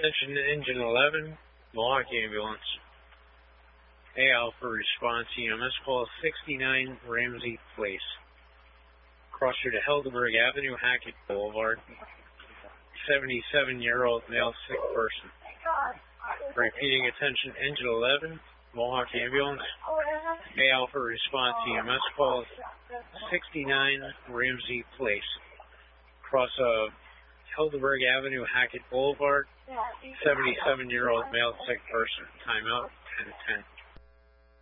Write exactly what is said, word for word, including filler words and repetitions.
Attention Engine eleven, Mohawk Ambulance. A Alpha response, E M S call sixty-nine Ramsey Place. Crosser to Helderberg Avenue, Hackett Boulevard. seventy-seven-year-old male sick person. Repeating, attention Engine eleven, Mohawk Ambulance. A Alpha response, E M S call sixty-nine Ramsey Place. Cross of Helderberg Avenue, Hackett Boulevard. seventy-seven-year-old male sick person. Timeout ten ten.